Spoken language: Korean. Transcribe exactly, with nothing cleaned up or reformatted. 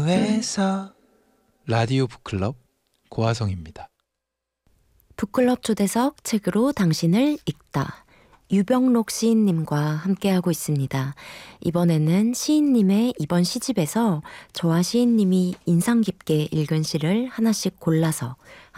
위해서 라디오 북클럽 고화성입니다. 북클럽 초대석 책으로 당신을 읽다. 유병록 시인님과 함께하고 있습니다. 이번에는 시인님의 이번 시집에서 저와 시인님이 인상 깊게 읽은 시를 하나씩 골라서